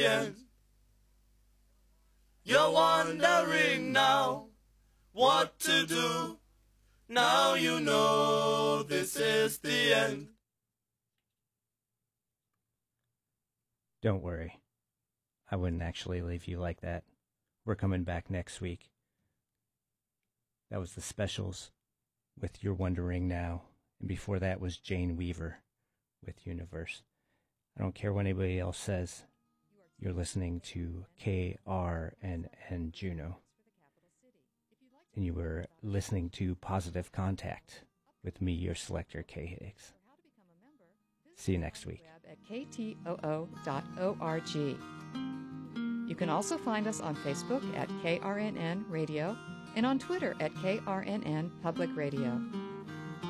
the end. You're wondering now what to do. Now you know this is the end. Don't worry. I wouldn't actually leave you like that. We're coming back next week. That was the Specials with You're Wondering Now. And before that was Jane Weaver with Universe. I don't care what anybody else says. You're listening to KRNN Juneau. And you were listening to Positive Contact with me, your selector, Kay Higgs. See you next week. At ktoo.org. You can also find us on Facebook at KRNN Radio and on Twitter at KRNN Public Radio.